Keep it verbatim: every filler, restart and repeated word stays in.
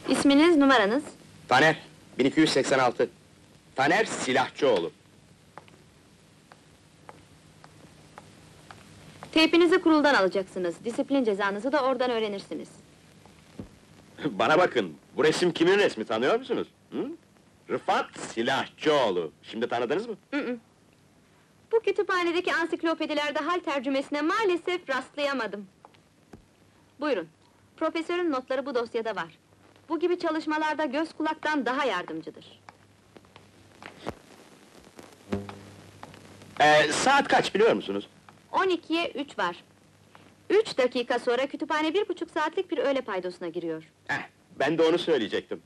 İsminiz, numaranız? Taner, bin iki yüz seksen altı. Taner Silahçıoğlu. Teypinizi kuruldan alacaksınız, disiplin cezanızı da oradan öğrenirsiniz. Bana bakın, bu resim kimin resmi tanıyor musunuz? Hı? Rıfat Silahçıoğlu. Şimdi tanıdınız mı? Hı hı. Bu kütüphanedeki ansiklopedilerde hal tercümesine maalesef rastlayamadım. Buyurun, profesörün notları bu dosyada var. Bu gibi çalışmalarda göz kulaktan daha yardımcıdır. Ee, saat kaç biliyor musunuz? on ikiye üç var. Üç dakika sonra kütüphane bir buçuk saatlik bir öğle paydosuna giriyor. Heh, ben de onu söyleyecektim.